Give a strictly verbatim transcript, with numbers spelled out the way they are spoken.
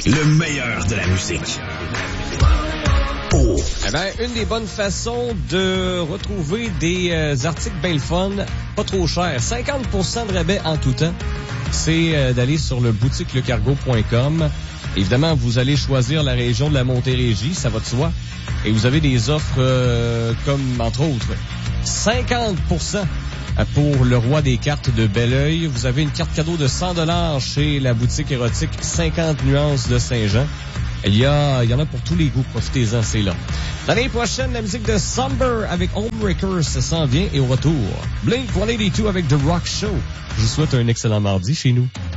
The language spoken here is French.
Le meilleur de la musique. Oh. Eh ben, une des bonnes façons de retrouver des euh, articles bien le fun, pas trop chers, cinquante pour cent de rabais en tout temps, c'est euh, d'aller sur le boutique le cargo point com. Évidemment, vous allez choisir la région de la Montérégie, ça va de soi. Et vous avez des offres euh, comme, entre autres, cinquante pour cent pour le roi des cartes de Belleuil. Vous avez une carte cadeau de cent dollars chez la boutique érotique cinquante nuances de Saint-Jean. Il y a, il y en a pour tous les goûts. Profitez-en, c'est là. L'année prochaine, la musique de Somber avec Homebreakers s'en vient et au retour, Blink cent quatre-vingt-deux avec The Rock Show. Je vous souhaite un excellent mardi chez nous.